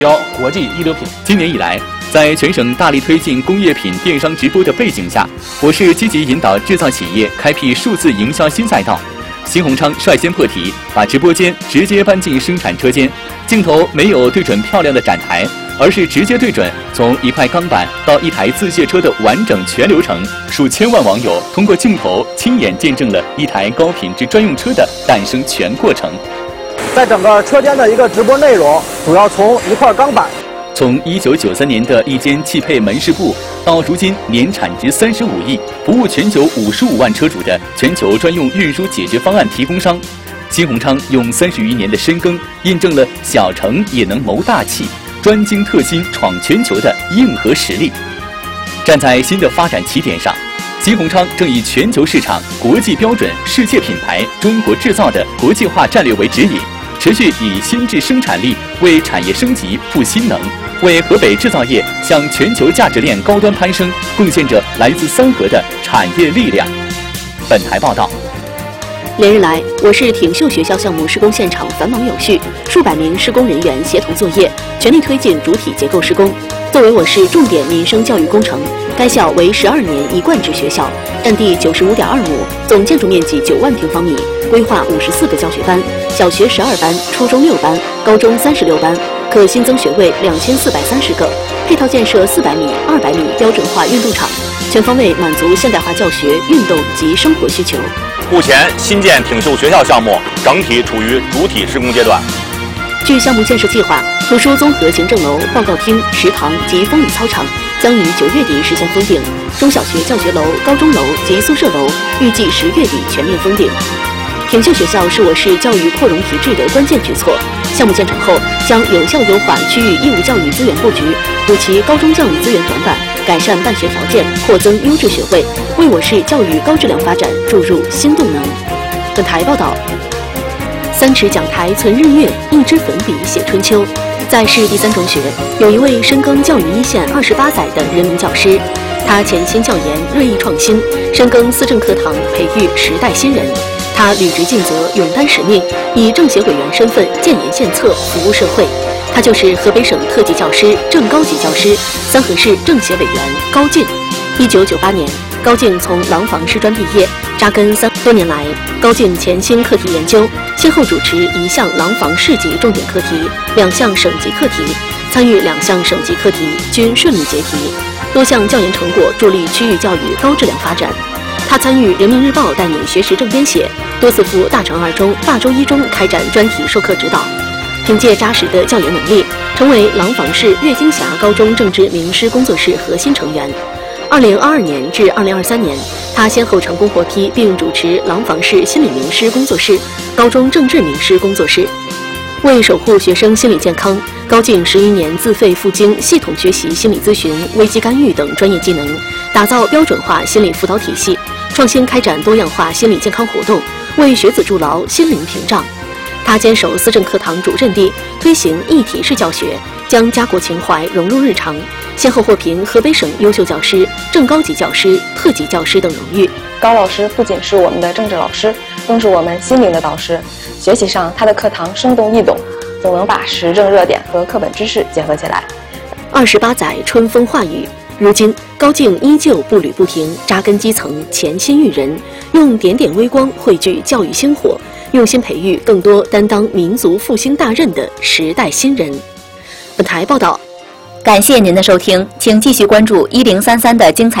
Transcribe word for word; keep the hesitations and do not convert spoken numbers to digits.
标国际一流品。 今年以来，在全省大力推进工业品电商直播的背景下，我市积极引导制造企业开辟数字营销新赛道。新鸿昌率先破题，把直播间直接搬进生产车间，镜头没有对准漂亮的展台，而是直接对准从一块钢板到一台自卸车的完整全流程。数千万网友通过镜头亲眼见证了一台高品质专用车的诞生全过程。 在整个车间的一个直播内容，主要从一块钢板， 从一九九三年的一间汽配门市部，到如今年产值三十五亿、服务全球五十五万车主的全球专用运输解决方案提供商，新鸿昌用三十余年的深耕，印证了小成也能谋大器、专精特新闯全球的硬核实力。站在新的发展起点上，新鸿昌正以全球市场、国际标准、世界品牌、中国制造的国际化战略为指引，持续以新质生产力为产业升级赋新能，为河北制造业向全球价值链高端攀升贡献着来自三河的产业力量。本台报道。 连日来，我市挺秀学校项目施工现场繁忙有序，数百名施工人员协同作业，全力推进主体结构施工。作为我市重点民生教育工程，该校为十二年一贯制学校，占地九十五点二亩，总建筑面积九万平方米，规划五十四个教学班，小学十二班，初中六班，高中三十六班，可新增学位两千四百三十个，配套建设四百米、二百米标准化运动场，全方位满足现代化教学、运动及生活需求。 目前，新建挺秀学校项目整体处于主体施工阶段。 据项目建设计划，图书综合行政楼、报告厅、食堂及风雨操场将于九月底实现封顶，中小学教学楼、高中楼及宿舍楼预计十月底全面封顶。挺秀学校是我市教育扩容提质的关键举措。项目建成后，将有效优化区域义务教育资源布局，补齐高中教育资源短板，改善办学条件，扩增优质学位，为我市教育高质量发展注入新动能。本台报道。三尺讲台存日月，一支粉笔写春秋。在市第三中学，有一位深耕教育一线二十八载的人民教师，他潜心教研，锐意创新，深耕思政课堂，培育时代新人。他履职尽责，勇担使命，以政协委员身份建言献策，服务社会。他就是河北省特级教师、正高级教师、三河市政协委员高静。一九九八年，高静从廊坊师专毕业，扎根三多年来，高静潜心课题研究，先后主持一项廊坊市级重点课题，两项省级课题，参与两项省级课题均顺利结题，多项教研成果助力区域教育高质量发展。他参与人民日报带你学时政编写，多次赴大成二中、大周一中开展专题授课指导，凭借扎实的教研能力，成为廊坊市乐金峡高中政治名师工作室核心成员。二零二二年至二零二三年，他先后成功获批并主持廊坊市心理名师工作室、高中政治名师工作室。为守护学生心理健康，高静十余年自费赴京，系统学习心理咨询、危机干预等专业技能，打造标准化心理辅导体系，创新开展多样化心理健康活动，为学子筑牢心灵屏障。他坚守思政课堂主阵地，推行一体式教学，将家国情怀融入日常，先后获评河北省优秀教师、正高级教师、特级教师等荣誉。 高老师不仅是我们的政治老师，更是我们心灵的导师。学习上，他的课堂生动易懂，总能把时政热点和课本知识结合起来。 二十八载春风化雨，如今高静依旧步履不停，扎根基层，潜心育人，用点点微光汇聚教育星火，用心培育更多担当民族复兴大任的时代新人。本台报道。 感谢您的收听，请继续关注一零三三的精彩